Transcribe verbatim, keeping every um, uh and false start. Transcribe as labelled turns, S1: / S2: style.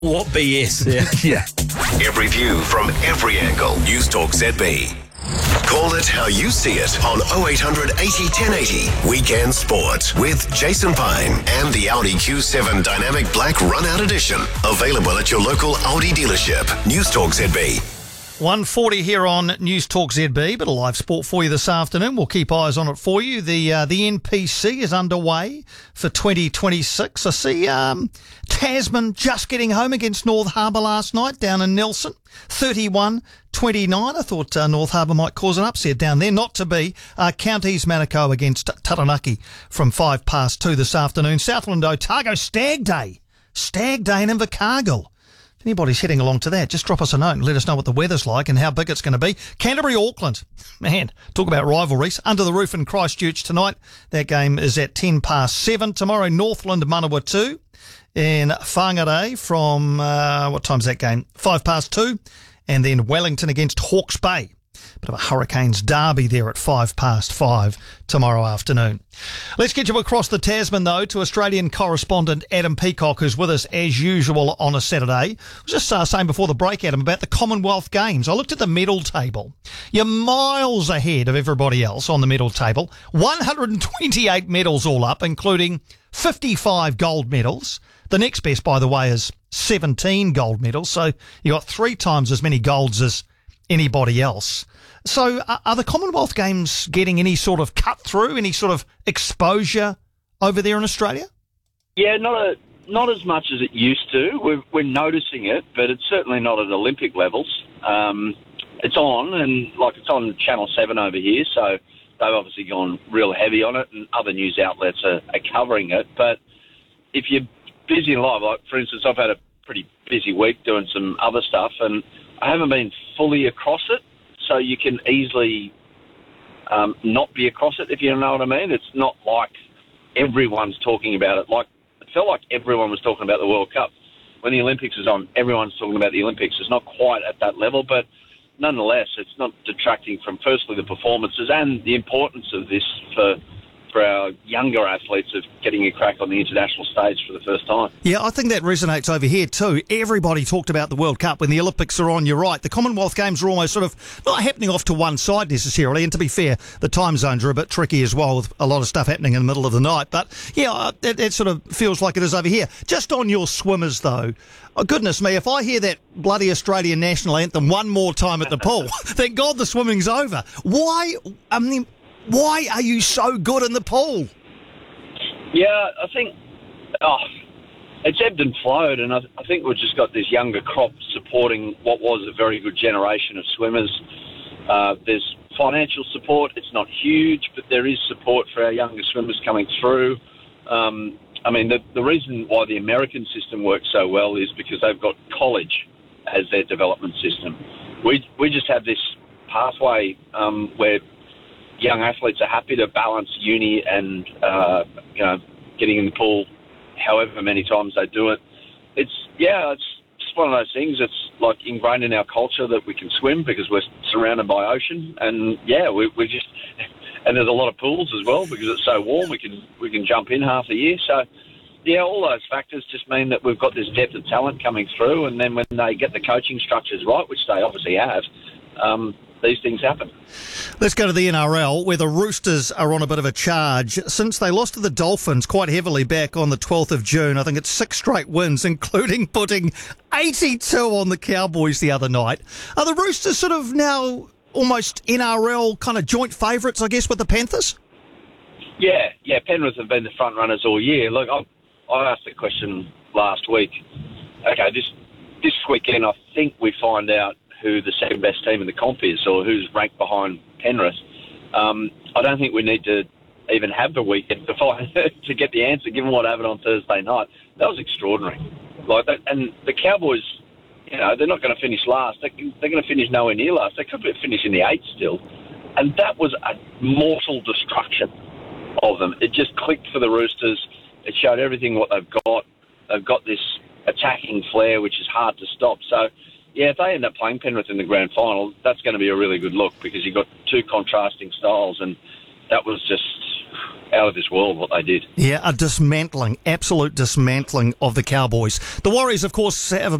S1: What B S? Yeah.
S2: Yeah.
S3: Every view from every angle. News Talk Z B. Call it how you see it on oh eight hundred eighty ten eighty. Weekend Sport with Jason Pine and the Audi Q seven Dynamic Black Run-Out Edition. Available at your local Audi dealership. News Talk Z B.
S4: one forty here on News Talk Z B, but a live sport for you this afternoon. We'll keep eyes on it for you. The uh, the N P C is underway for twenty twenty-six. I see um, Tasman just getting home against North Harbour last night down in Nelson, thirty-one twenty-nine. I thought uh, North Harbour might cause an upset down there. Not to be. Uh, Counties Manukau against Taranaki from five past two this afternoon. Southland Otago Stag Day. Stag Day in Invercargill. If anybody's heading along to that, just drop us a note and let us know what the weather's like and how big it's going to be. Canterbury, Auckland. Man, talk about rivalries. Under the roof in Christchurch tonight. That game is at ten past seven. Tomorrow, Northland, Manawatu in Whangarei from, uh, what time's that game? five past two. And then Wellington against Hawke's Bay. Bit of a Hurricanes derby there at five past five tomorrow afternoon. Let's get you across the Tasman, though, to Australian correspondent Adam Peacock, who's with us as usual on a Saturday. I was just uh, saying before the break, Adam, about the Commonwealth Games. I looked at the medal table. You're miles ahead of everybody else on the medal table. one hundred twenty-eight medals all up, including fifty-five gold medals. The next best, by the way, is seventeen gold medals. So you got three times as many golds as anybody else. So uh, are the Commonwealth Games getting any sort of cut through, any sort of exposure over there in Australia?
S5: Yeah, not a, not as much as it used to. We're, we're noticing it, but it's certainly not at Olympic levels. Um, it's on, and like it's on Channel seven over here, so they've obviously gone real heavy on it, and other news outlets are, are covering it. But if you're busy in life, like for instance, I've had a pretty busy week doing some other stuff, and I haven't been fully across it. So you can easily um, not be across it, if you know what I mean. It's not like everyone's talking about it. Like it felt like everyone was talking about the World Cup. When the Olympics is on, everyone's talking about the Olympics. It's not quite at that level, but nonetheless, it's not detracting from, firstly, the performances and the importance of this for for our younger athletes of getting a crack on the international stage for the first time.
S4: Yeah, I think that resonates over here too. Everybody talked about the World Cup when the Olympics are on. You're right. The Commonwealth Games are almost sort of not happening off to one side necessarily. And to be fair, the time zones are a bit tricky as well with a lot of stuff happening in the middle of the night. But yeah, it, it sort of feels like it is over here. Just on your swimmers though, oh, goodness me, if I hear that bloody Australian national anthem one more time at the pool, thank God the swimming's over. Why, I mean, why are you so good in the pool?
S5: Yeah, I think oh, it's ebbed and flowed, and I, I think we've just got this younger crop supporting what was a very good generation of swimmers. Uh, there's financial support. It's not huge, but there is support for our younger swimmers coming through. Um, I mean, the, the reason why the American system works so well is because they've got college as their development system. We we just have this pathway um, where young athletes are happy to balance uni and, uh, you know, getting in the pool however many times they do it. It's, yeah, it's just one of those things. It's like ingrained in our culture that we can swim because we're surrounded by ocean. And, yeah, we, we just, and there's a lot of pools as well because it's so warm. We can, we can jump in half the year. So, yeah, all those factors just mean that we've got this depth of talent coming through. And then when they get the coaching structures right, which they obviously have, um, these things happen.
S4: Let's go to the N R L, where the Roosters are on a bit of a charge. Since they lost to the Dolphins quite heavily back on the twelfth of June, I think it's six straight wins, including putting eighty-two on the Cowboys the other night. Are the Roosters sort of now almost N R L kind of joint favourites, I guess, with the Panthers?
S5: Yeah, yeah, Penrith have been the front runners all year. Look, I, I asked the question last week. Okay, this this weekend I think we find out who the second best team in the comp is or who's ranked behind Penrith. Um, I don't think we need to even have the weekend to find to get the answer, given what happened on Thursday night. That was extraordinary. Like that, and the Cowboys, you know, they're not going to finish last. They, they're going to finish nowhere near last. They could finish in the eighth still. And that was a mortal destruction of them. It just clicked for the Roosters. It showed everything what they've got. They've got this attacking flair, which is hard to stop. So, yeah, if they end up playing Penrith in the grand final, that's going to be a really good look because you've got two contrasting styles, and that was just out of this world what they did.
S4: Yeah, a dismantling, absolute dismantling of the Cowboys. The Warriors, of course, have a